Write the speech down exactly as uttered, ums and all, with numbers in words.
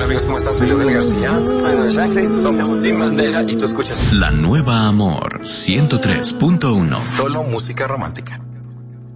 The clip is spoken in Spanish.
amigos, ¿cómo están? Soy Leodel García. Soy Don Shackley. Somos Sin Bandera y tú escuchas La Nueva Amor ciento tres punto uno. Solo música romántica.